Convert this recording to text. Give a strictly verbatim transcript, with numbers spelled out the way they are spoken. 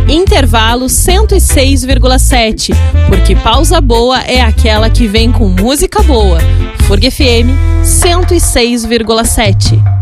Intervalo cento e seis vírgula sete, porque pausa boa é aquela que vem com música boa. F U R G F M cento e seis vírgula sete.